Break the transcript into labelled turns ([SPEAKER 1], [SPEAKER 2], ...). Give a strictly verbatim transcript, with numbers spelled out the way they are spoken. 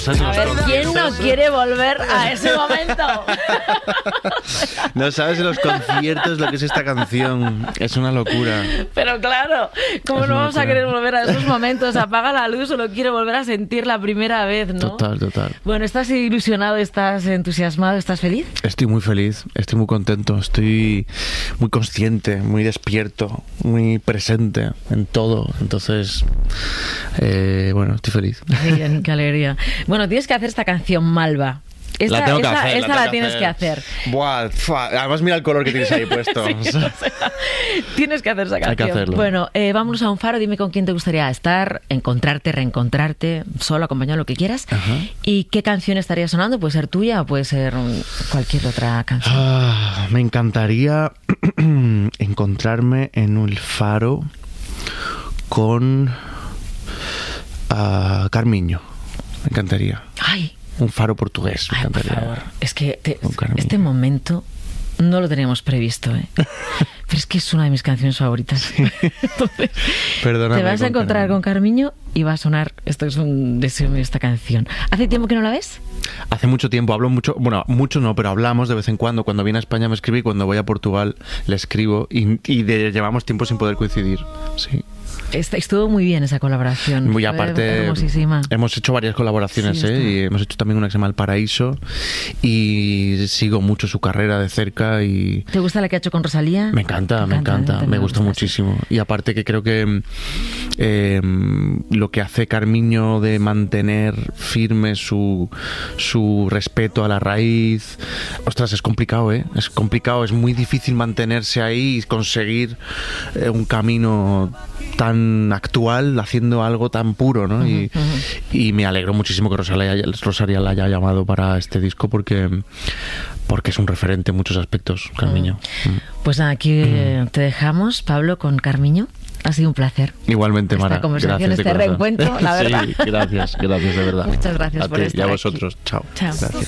[SPEAKER 1] sabes
[SPEAKER 2] A
[SPEAKER 1] los
[SPEAKER 2] ver, ¿quién
[SPEAKER 1] conciertos.
[SPEAKER 2] no quiere volver a ese momento?
[SPEAKER 1] No sabes en los conciertos lo que es esta canción. Es una locura.
[SPEAKER 2] Pero claro, ¿cómo
[SPEAKER 1] Es
[SPEAKER 2] no
[SPEAKER 1] una
[SPEAKER 2] vamos a
[SPEAKER 1] locura.
[SPEAKER 2] querer volver a esos momentos? Apaga la luz, solo quiero volver a sentir la primera vez, ¿no?
[SPEAKER 1] Total, total.
[SPEAKER 2] Bueno, ¿estás ilusionado, estás entusiasmado, estás feliz?
[SPEAKER 1] Estoy muy feliz, estoy muy contento, estoy muy consciente, muy despierto, muy presente en todo. Entonces, eh, bueno, estoy feliz.
[SPEAKER 2] Qué bien, qué alegría. Bueno, tienes que hacer esta canción Malva. Esta,
[SPEAKER 1] la tengo que
[SPEAKER 2] esta-
[SPEAKER 1] hacer.
[SPEAKER 2] esta
[SPEAKER 1] la,
[SPEAKER 2] la,
[SPEAKER 1] tengo
[SPEAKER 2] tienes que hacer.
[SPEAKER 1] Buah, fua, además mira el color que tienes ahí puesto.
[SPEAKER 2] Sí, o sea, tienes que hacer esa canción.
[SPEAKER 1] Hay que hacerlo.
[SPEAKER 2] Bueno, eh, vámonos a un faro. Dime con quién te gustaría estar, encontrarte, reencontrarte, solo, acompañado, lo que quieras.
[SPEAKER 1] Ajá.
[SPEAKER 2] ¿Y qué canción estaría sonando? Puede ser tuya o puede ser um, cualquier otra canción.
[SPEAKER 1] Ah, me encantaría encontrarme en un faro con ah, Carmiño. Me encantaría.
[SPEAKER 2] Ay,
[SPEAKER 1] Un faro portugués. Me
[SPEAKER 2] ay, por
[SPEAKER 1] encantaría.
[SPEAKER 2] favor. Es que te-
[SPEAKER 1] Con Carmiño.
[SPEAKER 2] este momento no lo teníamos previsto, ¿eh? Pero es que es una de mis canciones favoritas. Entonces,
[SPEAKER 1] Perdóname,
[SPEAKER 2] te vas a
[SPEAKER 1] con
[SPEAKER 2] encontrar
[SPEAKER 1] Carmiño.
[SPEAKER 2] con Carmiño y va a sonar, esto es un deseo mío, esta canción. ¿Hace tiempo que no la ves?
[SPEAKER 1] Hace mucho tiempo, hablo mucho, bueno, mucho no, pero hablamos de vez en cuando. Cuando viene a España me escribe y cuando voy a Portugal le escribo y, y de- llevamos tiempo sin poder coincidir. Sí.
[SPEAKER 2] Est- Estuvo muy bien esa colaboración.
[SPEAKER 1] Muy
[SPEAKER 2] Fue
[SPEAKER 1] aparte,
[SPEAKER 2] hermosísima.
[SPEAKER 1] hemos hecho varias colaboraciones,
[SPEAKER 2] Sí,
[SPEAKER 1] ¿eh?
[SPEAKER 2] está.
[SPEAKER 1] Y hemos hecho también una que se llama El Paraíso y sigo mucho su carrera de cerca y
[SPEAKER 2] ¿Te gusta la que ha hecho con Rosalía?
[SPEAKER 1] me encanta, me encanta,
[SPEAKER 2] también
[SPEAKER 1] me gusta
[SPEAKER 2] gusta,
[SPEAKER 1] muchísimo. Y aparte que creo que eh, lo que hace Carmiño de mantener firme su, su respeto a la raíz, ostras, es complicado, ¿eh? Es complicado, es muy difícil mantenerse ahí y conseguir eh, un camino tan actual haciendo algo tan puro, ¿no? Y, y me alegro muchísimo que Rosalía, Rosalía la haya llamado para este disco porque, porque es un referente en muchos aspectos, Carmiño. Mm.
[SPEAKER 2] Pues nada, aquí eh, te dejamos, Pablo, con Carmiño. Ha sido un placer.
[SPEAKER 1] Igualmente,
[SPEAKER 2] Esta
[SPEAKER 1] Mara.
[SPEAKER 2] conversación,
[SPEAKER 1] Gracias de
[SPEAKER 2] este
[SPEAKER 1] corazón.
[SPEAKER 2] reencuentro, la verdad.
[SPEAKER 1] Sí, gracias, gracias de verdad.
[SPEAKER 2] Muchas gracias
[SPEAKER 1] a
[SPEAKER 2] por
[SPEAKER 1] ti
[SPEAKER 2] estar
[SPEAKER 1] y a
[SPEAKER 2] aquí.
[SPEAKER 1] vosotros. Chao.
[SPEAKER 2] Chao.
[SPEAKER 1] Gracias.